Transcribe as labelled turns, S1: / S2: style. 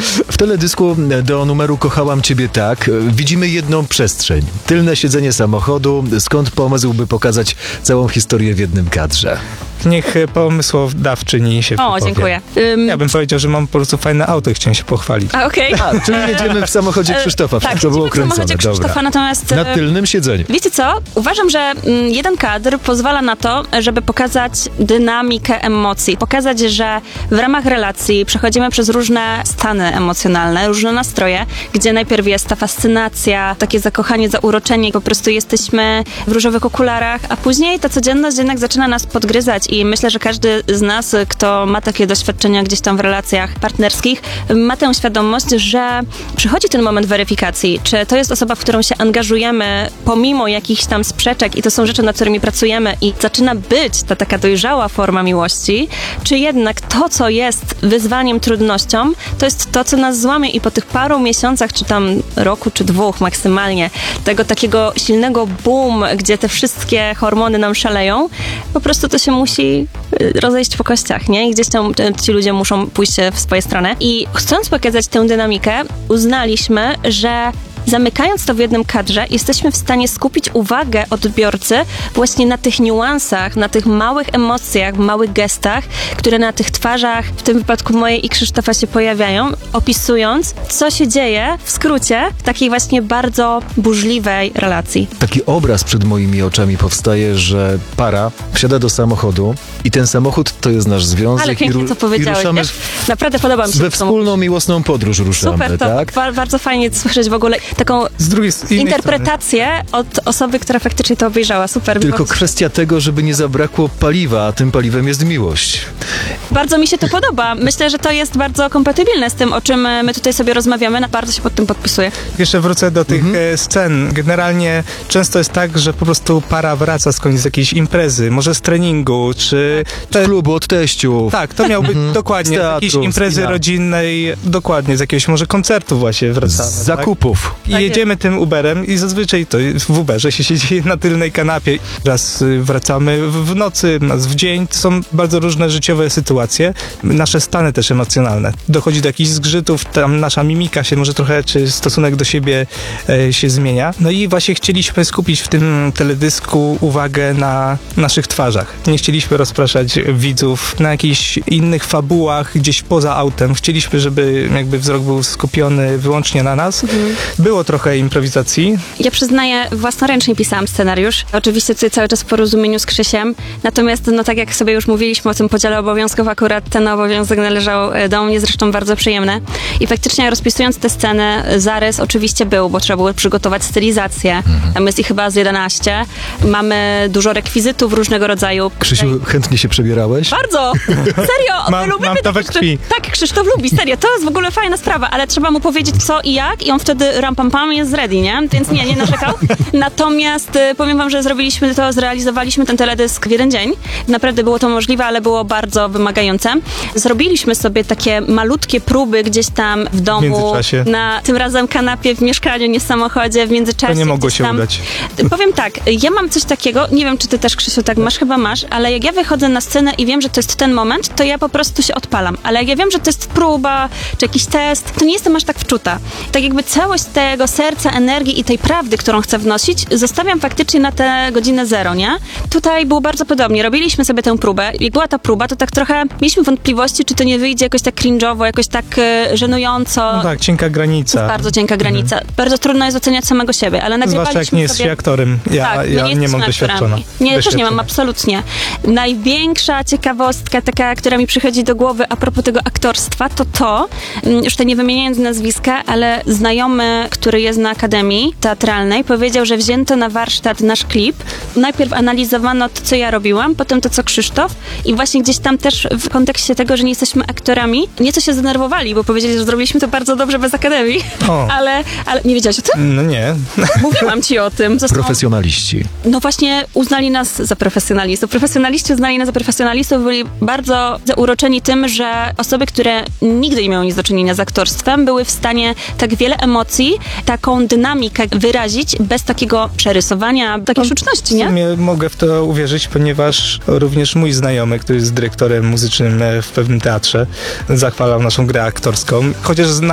S1: W teledysku do numeru Kochałam Ciebie tak widzimy jedną przestrzeń. Tylne siedzenie samochodu. Skąd pomysł, by pokazać całą historię w jednym kadrze?
S2: Niech pomysłodawczyni się
S3: O,
S2: wypowie.
S3: dziękuję.
S2: Ja bym powiedział, że mam po prostu fajne auto i chciałem się pochwalić.
S3: Okej.
S1: Czyli jedziemy w samochodzie Krzysztofa.
S3: Tak,
S1: Wszystko było
S3: jedziemy w samochodzie
S1: kręcone.
S3: Krzysztofa,
S1: Dobra.
S3: natomiast...
S1: Na tylnym siedzeniu.
S3: Wiecie co? Uważam, że jeden kadr pozwala na to, żeby pokazać dynamikę emocji. Pokazać, że w ramach relacji przechodzimy przez różne stany emocjonalne, różne nastroje, gdzie najpierw jest ta fascynacja, takie zakochanie, zauroczenie, po prostu jesteśmy w różowych okularach, a później ta codzienność jednak zaczyna nas podgryzać i myślę, że każdy z nas, kto ma takie doświadczenia gdzieś tam w relacjach partnerskich, ma tę świadomość, że przychodzi ten moment weryfikacji, czy to jest osoba, w którą się angażujemy pomimo jakichś tam sprzeczek i to są rzeczy, nad którymi pracujemy i zaczyna być ta taka dojrzała forma miłości, czy jednak to, co jest wyzwaniem, trudnością, to jest to, co nas złamie i po tych paru miesiącach, czy tam roku, czy 2 maksymalnie, tego takiego silnego boom, gdzie te wszystkie hormony nam szaleją, po prostu to się musi rozejść po kościach, nie? I gdzieś tam ci ludzie muszą pójść w swoje strony. I chcąc pokazać tę dynamikę, uznaliśmy, że zamykając to w jednym kadrze, jesteśmy w stanie skupić uwagę odbiorcy właśnie na tych niuansach, na tych małych emocjach, małych gestach, które na tych twarzach, w tym wypadku mojej i Krzysztofa, się pojawiają, opisując, co się dzieje w skrócie w takiej właśnie bardzo burzliwej relacji.
S1: Taki obraz przed moimi oczami powstaje, że para wsiada do samochodu i ten samochód to jest nasz związek.
S3: Ale pięknie to powiedziałeś,
S1: ruszamy
S3: wiesz? Naprawdę podoba mi się
S1: we
S3: to.
S1: wspólną miłosną podróż ruszamy,
S3: Super, to
S1: tak?
S3: bardzo fajnie słyszeć w ogóle taką
S2: Z drugiej innej
S3: interpretację od osoby, która faktycznie to obejrzała. Super.
S1: Tylko kwestia tego, żeby nie zabrakło paliwa, a tym paliwem jest miłość.
S3: Bardzo mi się to podoba. Myślę, że to jest bardzo kompatybilne z tym, o czym my tutaj sobie rozmawiamy. Bardzo się pod tym podpisuję.
S2: Jeszcze wrócę do tych scen. Generalnie często jest tak, że po prostu para wraca skądś z jakiejś imprezy, może z treningu, czy...
S1: Z klubu, od teściów.
S2: Tak, to miał być dokładnie
S1: Z
S2: z jakiejś
S1: teatru, z
S2: imprezy
S1: kina.
S2: rodzinnej, dokładnie z jakiegoś może koncertu właśnie wracamy.
S1: Z zakupów.
S2: I
S3: Tak
S2: jedziemy tym Uberem i zazwyczaj to w Uberze się siedzi na tylnej kanapie. Raz wracamy w nocy, raz w dzień. To są bardzo różne życiowe sytuacje. Nasze stany też emocjonalne. Dochodzi do jakichś zgrzytów, tam nasza mimika się może trochę, czy stosunek do siebie się zmienia. No i właśnie chcieliśmy skupić w tym teledysku uwagę na naszych twarzach. Nie chcieliśmy rozpraszać widzów na jakichś innych fabułach gdzieś poza autem. Chcieliśmy, żeby jakby wzrok był skupiony wyłącznie na nas. Było trochę improwizacji.
S3: Ja przyznaję, własnoręcznie pisałam scenariusz. Oczywiście tutaj cały czas w porozumieniu z Krzysiem. Natomiast, no tak jak sobie już mówiliśmy o tym podziale obowiązków, akurat ten obowiązek należał do mnie, zresztą bardzo przyjemny. I faktycznie rozpisując te sceny, zarys oczywiście był, bo trzeba było przygotować stylizację. Tam jest ich chyba z 11. Mamy dużo rekwizytów różnego rodzaju.
S1: Krzysiu, chętnie się przebierałeś?
S3: Bardzo! Serio!
S2: Mam
S3: lubimy
S2: to we krwi.
S3: Tak, Krzysztof lubi, serio. To jest w ogóle fajna sprawa, ale trzeba mu powiedzieć co i jak i on wtedy ram pam pam jest ready, nie? Więc nie narzekał. Natomiast powiem wam, że zrobiliśmy to, zrealizowaliśmy ten teledysk w jeden dzień. Naprawdę było to możliwe, ale było bardzo wymagające. Zrobiliśmy sobie takie malutkie próby gdzieś tam w domu.
S2: W międzyczasie.
S3: Na tym razem kanapie, w mieszkaniu, nie w samochodzie, w międzyczasie.
S2: To nie mogło
S3: gdzieś
S2: się
S3: tam.
S2: udać.
S3: Powiem tak, ja mam coś takiego, nie wiem, czy ty też, Krzysiu, tak masz, chyba masz, ale jak ja wychodzę na scenę i wiem, że to jest ten moment, to ja po prostu się odpalam. Ale jak ja wiem, że to jest próba, czy jakiś test, to nie jestem aż tak wczuta. Tak jakby całość tego serca, energii i tej prawdy, którą chcę wnosić, zostawiam faktycznie na tę godzinę 0, nie? Tutaj było bardzo podobnie. Robiliśmy sobie tę próbę. Jak była ta próba, to tak trochę mieliśmy wątpliwości, czy to nie wyjdzie jakoś tak cringe'owo, jakoś tak żenująco.
S2: No tak, cienka granica.
S3: Bardzo cienka granica. Bardzo trudno jest oceniać samego siebie, ale nagrywaliśmy
S2: Zwłaszcza jak nie jest
S3: sobie...
S2: się aktorem. Ja nie
S3: jesteśmy
S2: mam doświadczenia.
S3: aktorami. Nie, też nie mam, absolutnie. Największa ciekawostka, taka, która mi przychodzi do głowy a propos tego aktorstwa, to, już tutaj nie wymieniając nazwiska, ale znajomy, który jest na Akademii Teatralnej, powiedział, że wzięto na warsztat nasz klip. Najpierw analizowano to, co ja robiłam, potem to, co Krzysztof i właśnie gdzieś tam też w kontekście tego, że nie jesteśmy aktorami, nieco się zdenerwowali, bo powiedzieli, że zrobiliśmy to bardzo dobrze bez Akademii, ale nie wiedziałaś o tym?
S2: No nie.
S3: Mówiłam ci o tym.
S1: Profesjonaliści.
S3: No właśnie uznali nas za profesjonalistów. Profesjonaliści uznali nas za profesjonalistów, byli bardzo zauroczeni tym, że osoby, które nigdy nie miały nic do czynienia z aktorstwem, były w stanie tak wiele emocji, taką dynamikę wyrazić bez takiego przerysowania, takiej sztuczności,
S2: W
S3: nie?
S2: sumie mogę w to uwierzyć, ponieważ również mój znajomy, który jest dyrektorem muzycznym w pewnym teatrze, zachwalał naszą grę aktorską. Chociaż